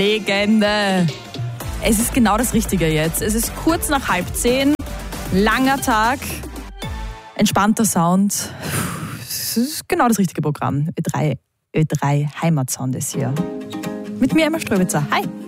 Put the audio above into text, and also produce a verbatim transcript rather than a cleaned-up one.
Legende. Es ist genau das Richtige jetzt. Es ist kurz nach halb zehn, langer Tag, entspannter Sound. Es ist genau das richtige Programm. Ö drei, Ö drei Heimatsound ist hier. Mit mir Emma Ströbitzer. Hi.